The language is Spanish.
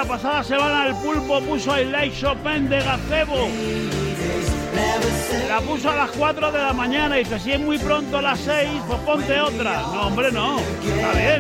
la pasada semana el Pulpo puso I Like Chopin de Gazebo. La puso a las 4 de la mañana y dice, si es muy pronto a las 6, pues ponte otra. No, hombre, no. Está bien.